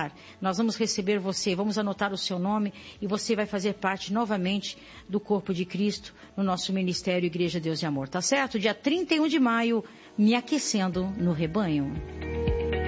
lugar, nós vamos receber você, vamos anotar o seu nome e você vai fazer parte novamente do corpo de Cristo no nosso ministério Igreja Deus de Amor, tá certo? Dia 31 de maio, me aquecendo no rebanho.